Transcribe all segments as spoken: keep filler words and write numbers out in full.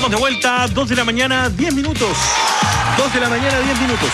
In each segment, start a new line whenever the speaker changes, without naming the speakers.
Estamos de vuelta, dos de la mañana, diez minutos. dos de la mañana, diez minutos.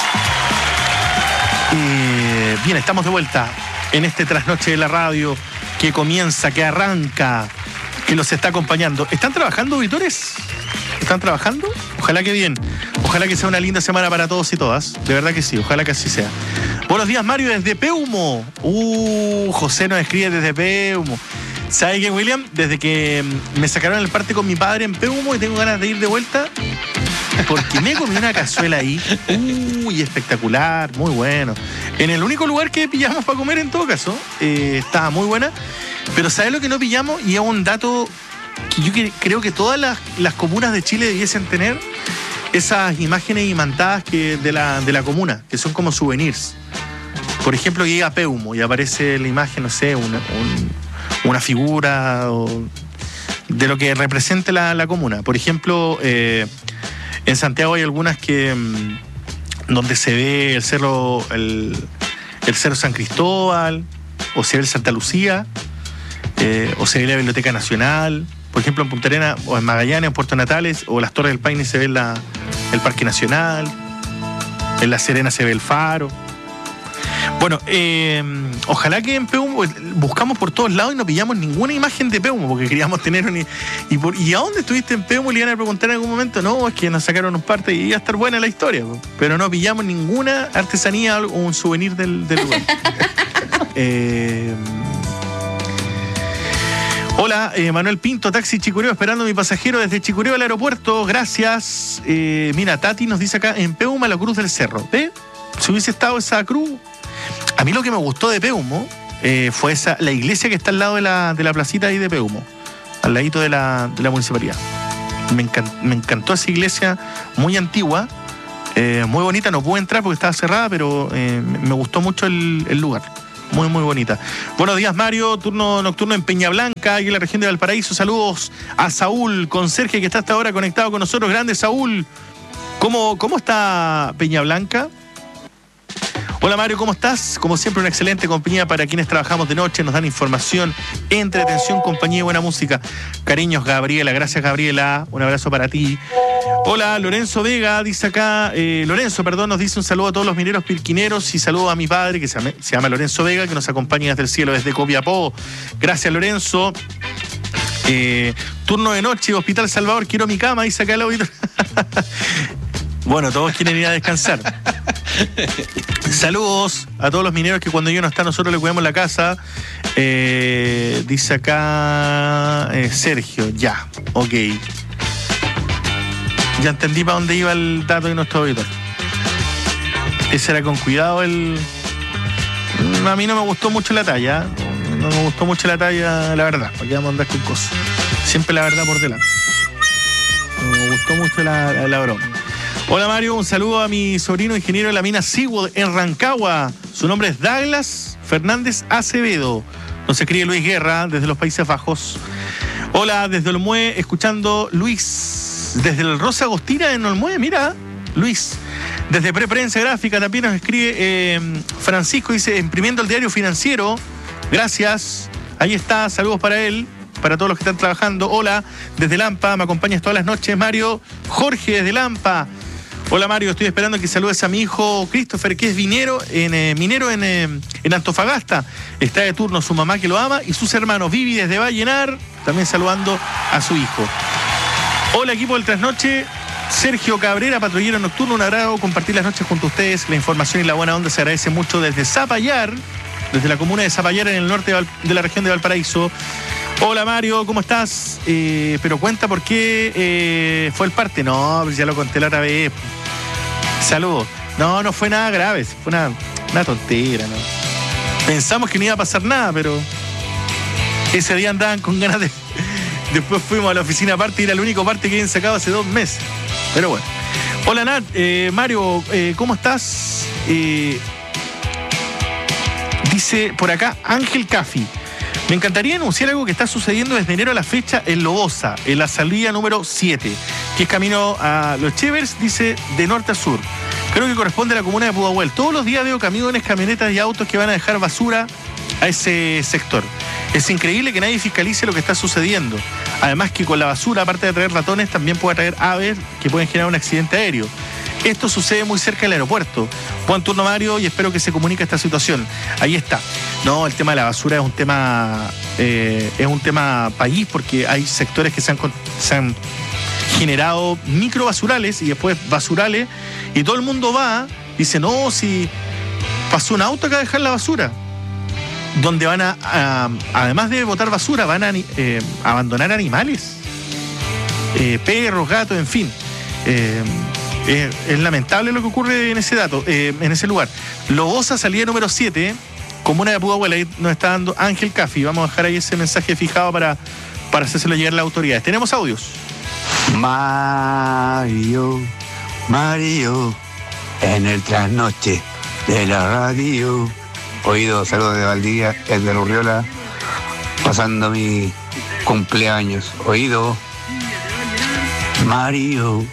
Eh, bien, estamos de vuelta en este trasnoche de la radio que comienza, que arranca, que los está acompañando. ¿Están trabajando, auditores? ¿Están trabajando? Ojalá que bien. Ojalá que sea una linda semana para todos y todas. De verdad que sí, ojalá que así sea. Buenos días, Mario, desde Peumo. Uh, José nos escribe desde Peumo. ¿Sabe qué, William? Desde que me sacaron el parte con mi padre en Peumo y tengo ganas de ir de vuelta porque me comí una cazuela ahí. Uy, espectacular, muy bueno. En el único lugar que pillamos para comer en todo caso. Eh, estaba muy buena. Pero ¿sabes lo que no pillamos? Y es un dato que yo creo que todas las, las comunas de Chile debiesen tener, esas imágenes imantadas que de, la, de la comuna, que son como souvenirs. Por ejemplo, llega a Peumo y aparece la imagen, no sé, una, un, una figura o de lo que represente la, la comuna. Por ejemplo, eh, en Santiago hay algunas que donde se ve el cerro, el, el cerro San Cristóbal, o se ve el Santa Lucía, eh, o se ve la Biblioteca Nacional. Por ejemplo, en Punta Arenas o en Magallanes, en Puerto Natales, o las Torres del Paine se ve la, el Parque Nacional, en La Serena se ve el Faro. Bueno, eh, ojalá que en Peumo buscamos por todos lados y no pillamos ninguna imagen de Peumo, porque queríamos tener un... ¿Y, por, ¿y a dónde estuviste en Peumo? Le iban a preguntar en algún momento. No, es que nos sacaron un parte y iba a estar buena la historia, pero no pillamos ninguna artesanía o un souvenir del, del lugar. eh... Hola, eh, Manuel Pinto, taxi Chicureo, esperando a mi pasajero desde Chicureo al aeropuerto. Gracias. Eh, mira, Tati nos dice acá, en Peumo, la Cruz del Cerro. ¿Ve? Si hubiese estado esa cruz... A mí lo que me gustó de Peumo eh, fue esa, la iglesia que está al lado de la, de la placita ahí de Peumo, al ladito de la, de la municipalidad. Me, encant, me encantó esa iglesia muy antigua, eh, muy bonita. No pude entrar porque estaba cerrada, pero eh, me gustó mucho el, el lugar. Muy, muy bonita. Buenos días, Mario. Turno nocturno en Peña Blanca, aquí en la región de Valparaíso. Saludos a Saúl Conserje, que está hasta ahora conectado con nosotros. Grande, Saúl. ¿Cómo, cómo está Peña Blanca? Hola, Mario, ¿cómo estás? Como siempre, una excelente compañía para quienes trabajamos de noche. Nos dan información, entretención, compañía y buena música. Cariños, Gabriela. Gracias, Gabriela. Un abrazo para ti. Hola, Lorenzo Vega, dice acá, eh, Lorenzo, perdón, nos dice un saludo a todos los mineros pirquineros y saludo a mi padre, que se llama, se llama Lorenzo Vega, que nos acompaña desde el cielo, desde Copiapó. Gracias, Lorenzo. Eh, turno de noche, Hospital Salvador, quiero mi cama, dice acá el auditor. Bueno, todos quieren ir a descansar. Saludos a todos los mineros que cuando ellos no están nosotros le cuidamos la casa. Eh, dice acá eh, Sergio, ya, ok. Ya entendí para dónde iba el dato de nuestro auditor. Ese era con cuidado el... A mí no me gustó mucho la talla. No me gustó mucho la talla, la verdad. ¿Para qué vamos a andar con cosas? Siempre la verdad por delante. No me gustó mucho la, la, la broma. Hola, Mario, un saludo a mi sobrino ingeniero de la mina Seawood en Rancagua. Su nombre es Douglas Fernández Acevedo. Nos escribe Luis Guerra desde los Países Bajos. Hola, desde Olmué, escuchando Luis. Desde el Rosa Agostina en Olmué, mira, Luis. Desde Preprensa Gráfica también nos escribe eh, Francisco, dice, imprimiendo el diario financiero. Gracias. Ahí está, saludos para él. Para todos los que están trabajando. Hola, desde Lampa, me acompañas todas las noches, Mario. Jorge, desde Lampa. Hola, Mario, estoy esperando que saludes a mi hijo Christopher, que es minero en, eh, minero en, eh, en Antofagasta. Está de turno su mamá, que lo ama, y sus hermanos. Vivi, desde Vallenar, también saludando a su hijo. Hola, equipo del Trasnoche. Sergio Cabrera, patrullero nocturno. Un agrado compartir las noches junto a ustedes. La información y la buena onda se agradece mucho desde Zapallar, desde la comuna de Zapallar, en el norte de, Val- de la región de Valparaíso. Hola, Mario, ¿cómo estás? Eh, pero cuenta por qué eh, fue el parte. No, pues ya lo conté la otra vez. Saludos. No, no fue nada grave, fue una, una tontera, ¿no? Pensamos que no iba a pasar nada, pero ese día andaban con ganas de... Después fuimos a la oficina aparte y era el único parte que habían sacado hace dos meses. Pero bueno. Hola, Nat. Eh, Mario, eh, ¿cómo estás? Eh, dice por acá Ángel Cafi. Me encantaría anunciar algo que está sucediendo desde enero a la fecha en Lobosa, en la salida número siete, que es camino a Los Chevers, dice, de norte a sur. Creo que corresponde a la comuna de Pudahuel. Todos los días veo camiones, camionetas y autos que van a dejar basura a ese sector. Es increíble que nadie fiscalice lo que está sucediendo. Además que con la basura, aparte de traer ratones, también puede traer aves que pueden generar un accidente aéreo. Esto sucede muy cerca del aeropuerto. Buen turno, Mario, y espero que se comunique esta situación. Ahí está. No, el tema de la basura es un tema eh, es un tema país, porque hay sectores que se han, se han generado microbasurales y después basurales, y todo el mundo va y dice, no, si pasó un auto acá a dejar la basura. Donde van a, a además de botar basura, van a eh, abandonar animales. Eh, perros, gatos, en fin. Eh, Eh, es lamentable lo que ocurre en ese dato, eh, en ese lugar. Lobosa, salida número siete, comuna de Pudahuel. Ahí nos está dando Ángel Cafi. Vamos a dejar ahí ese mensaje fijado para, para hacérselo llegar a las autoridades. Tenemos audios.
Mario, Mario, en el trasnoche de la radio. Oído, saludos de Valdivia, es de Urriola, pasando mi cumpleaños. Oído, Mario.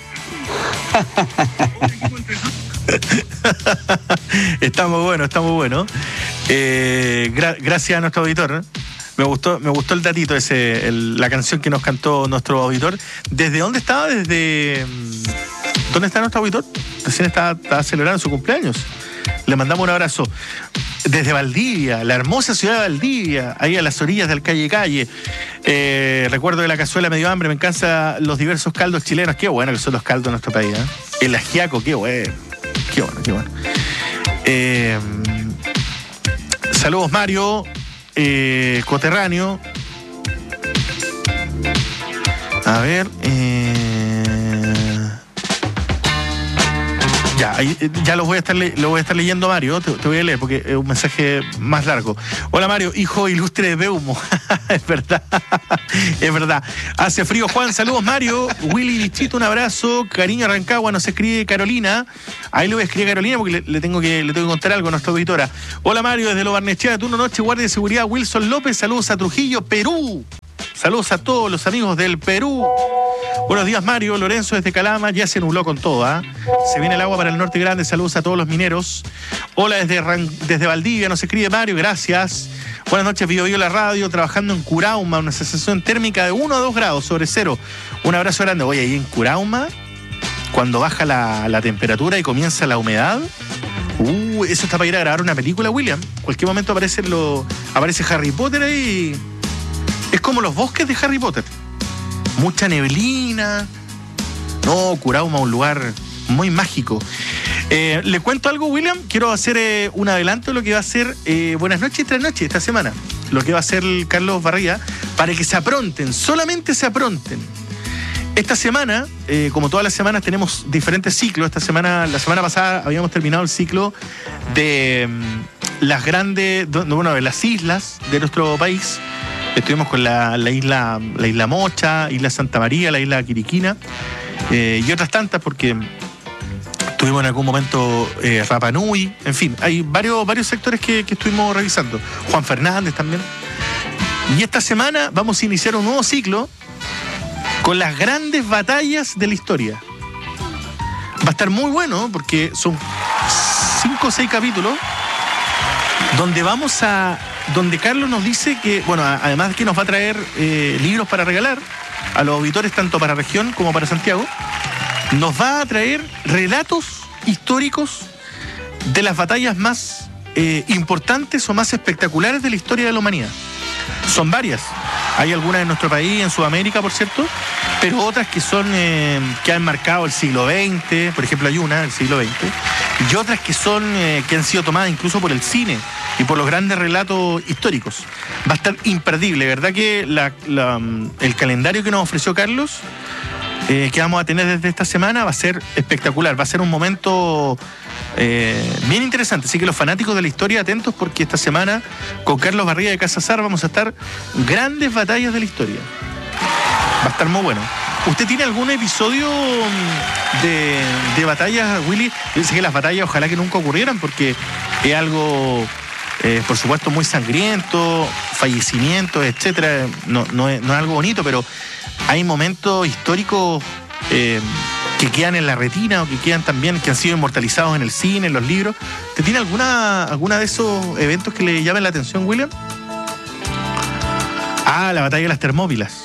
Está muy bueno, está muy bueno. Eh, gra- gracias a nuestro auditor, ¿eh? Me gustó, me gustó el datito ese, el, la canción que nos cantó nuestro auditor. ¿Desde dónde estaba? Desde ¿dónde está nuestro auditor? Recién estaba, estaba celebrando su cumpleaños. Le mandamos un abrazo. Desde Valdivia, la hermosa ciudad de Valdivia, ahí a las orillas del Calle Calle. Eh, recuerdo de la cazuela medio hambre, me encantan los diversos caldos chilenos. Qué bueno que son los caldos de nuestro país, ¿eh? El ajiaco, qué bueno. Qué bueno, qué bueno. Eh, saludos, Mario, eh, coterráneo. A ver, eh... Ya, ahí, ya lo voy a estar le- lo voy a estar leyendo, Mario. Te, te voy a leer porque es un mensaje más largo. Hola, Mario, hijo ilustre de Beumo. Es verdad, es verdad. Hace frío, Juan. Saludos, Mario. Willy Bichito, un abrazo. Cariño, Rancagua. Nos escribe Carolina. Ahí le voy a escribir a Carolina porque le, le tengo que le tengo que contar algo a nuestra auditora. Hola, Mario, desde Lo Barnechea, turno noche, guardia de seguridad Wilson López. Saludos a Trujillo, Perú. Saludos a todos los amigos del Perú. Buenos días, Mario. Lorenzo desde Calama. Ya se nubló con todo, ¿ah? ¿eh? Se viene el agua para el norte grande. Saludos a todos los mineros. Hola desde, Ran- desde Valdivia. Nos escribe Mario. Gracias. Buenas noches, Bio Bio la radio. Trabajando en Curauma. Una sensación térmica de uno a dos grados sobre cero. Un abrazo grande. Oye, ahí en Curauma, cuando baja la, la temperatura y comienza la humedad. Uh, eso está para ir a grabar una película, William. En cualquier momento aparece, lo, aparece Harry Potter ahí. Es como los bosques de Harry Potter. Mucha neblina. No, Curauma, un lugar muy mágico. Eh, ¿Le cuento algo, William? Quiero hacer eh, un adelanto de lo que va a ser eh, Buenas noches y Tras noches esta semana. Lo que va a hacer el Carlos Barría, para que se apronten, solamente se apronten. Esta semana, eh, como todas las semanas, tenemos diferentes ciclos. Esta semana, la semana pasada habíamos terminado el ciclo de um, las grandes, bueno, de las islas de nuestro país. Estuvimos con la, la isla la isla Mocha, Isla Santa María, la isla Quiriquina eh, y otras tantas, porque tuvimos en algún momento eh, Rapa Nui, en fin, hay varios, varios sectores que, que estuvimos revisando. Juan Fernández también. Y esta semana vamos a iniciar un nuevo ciclo con las grandes batallas de la historia. Va a estar muy bueno porque son cinco o seis capítulos donde vamos a... donde Carlos nos dice que, bueno, además de que nos va a traer eh, libros para regalar a los auditores, tanto para región como para Santiago, nos va a traer relatos históricos de las batallas más eh, importantes o más espectaculares de la historia de la humanidad. Son varias. Hay algunas en nuestro país, en Sudamérica, por cierto, pero otras que son eh, que han marcado el siglo veinte, por ejemplo, hay una del siglo veinte, y otras que son eh, que han sido tomadas incluso por el cine y por los grandes relatos históricos. Va a estar imperdible, ¿verdad? Que la, la, el calendario que nos ofreció Carlos, eh, que vamos a tener desde esta semana, va a ser espectacular, va a ser un momento eh, bien interesante. Así que los fanáticos de la historia, atentos, porque esta semana con Carlos Barría de Casa Sar vamos a estar grandes batallas de la historia. Va a estar muy bueno. ¿Usted tiene algún episodio de, de batallas, Willy? Dice que las batallas ojalá que nunca ocurrieran, porque es algo... Eh, por supuesto muy sangriento, fallecimientos, etcétera. No, no, es, no es algo bonito, pero hay momentos históricos eh, que quedan en la retina o que quedan también, que han sido inmortalizados en el cine, en los libros. ¿Te tiene alguna, alguna de esos eventos que le llamen la atención, William? Ah, la batalla de las Termópilas.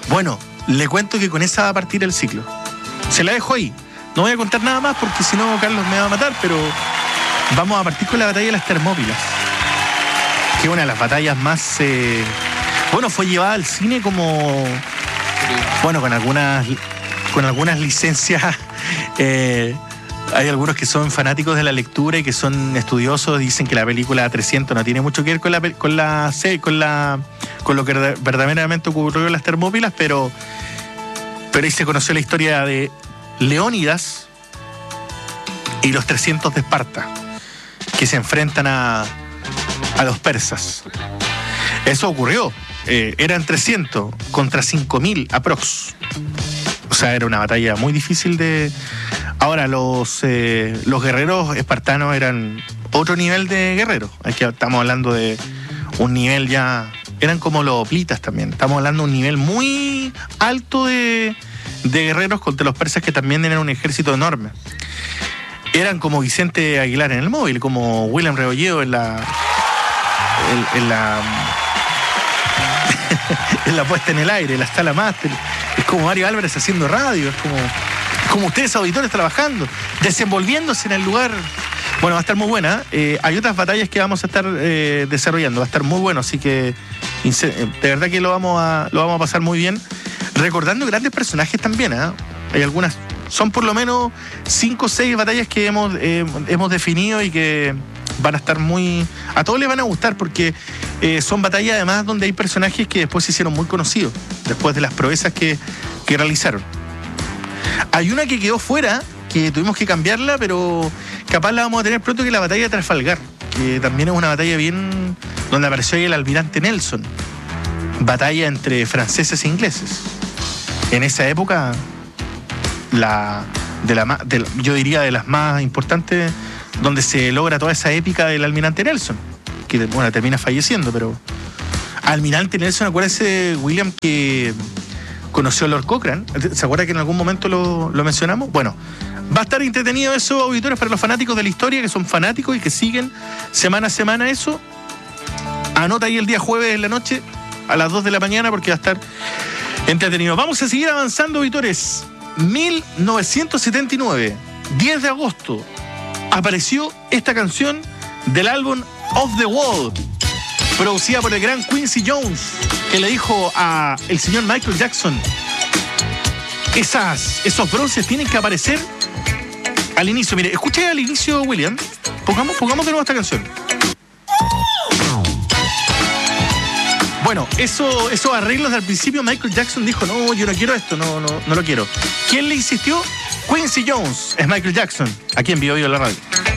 Bueno, le cuento que con esa va a partir el ciclo. Se la dejo ahí. No voy a contar nada más porque si no Carlos me va a matar, pero vamos a partir con la batalla de las Termópilas, que es una de las batallas más... Eh, bueno, fue llevada al cine como... Bueno, con algunas, con algunas licencias... Eh, hay algunos que son fanáticos de la lectura y que son estudiosos, dicen que la película trescientos no tiene mucho que ver con la con la con la con lo que verdaderamente ocurrió en las Termópilas, pero pero ahí se conoció la historia de Leónidas y los trescientos de Esparta, que se enfrentan a a los persas. Eso ocurrió, eh, eran trescientos contra cinco mil aprox. O sea, era una batalla muy difícil de... Ahora, los, eh, los guerreros espartanos eran otro nivel de guerreros. Aquí estamos hablando de un nivel ya... Eran como los hoplitas también. Estamos hablando de un nivel muy alto de, de guerreros contra los persas, que también eran un ejército enorme. Eran como Vicente Aguilar en el móvil, como William Rebolledo en la... En, en la... en la puesta en el aire, la sala máster. Es como Mario Álvarez haciendo radio, es como, como ustedes auditores trabajando, desenvolviéndose en el lugar. Bueno, va a estar muy buena. Eh, hay otras batallas que vamos a estar eh, desarrollando, va a estar muy bueno, así que de verdad que lo vamos a, lo vamos a pasar muy bien. Recordando grandes personajes también, ¿eh? Hay algunas, son por lo menos cinco o seis batallas que hemos, eh, hemos definido y que van a estar muy... A todos les van a gustar porque eh, son batallas además donde hay personajes que después se hicieron muy conocidos, después de las proezas que, que realizaron. Hay una que quedó fuera, que tuvimos que cambiarla, pero capaz la vamos a tener pronto, que es la batalla de Trafalgar, que también es una batalla bien... donde apareció ahí el almirante Nelson. Batalla entre franceses e ingleses. En esa época, la, de la, de, yo diría de las más importantes, donde se logra toda esa épica del almirante Nelson, que bueno, termina falleciendo, pero almirante Nelson, acuérdese, William, que conoció a Lord Cochrane. ¿Se acuerda que en algún momento lo, lo mencionamos? Bueno, va a estar entretenido eso, auditores, para los fanáticos de la historia, que son fanáticos y que siguen semana a semana eso. Anota ahí el día jueves en la noche a las dos de la mañana, porque va a estar entretenido. Vamos a seguir avanzando, auditores. mil novecientos setenta y nueve, diez de agosto, apareció esta canción del álbum Off the Wall, producida por el gran Quincy Jones, que le dijo a el señor Michael Jackson: esas, esos bronces tienen que aparecer al inicio. Mire, escuché al inicio, William. Pongamos, pongamos de nuevo esta canción. Bueno, eso, esos arreglos al principio, Michael Jackson dijo: no, yo no quiero esto, no, no, no lo quiero. ¿Quién le insistió? Quincy Jones. Es Michael Jackson, aquí en Vivo Vivo la radio.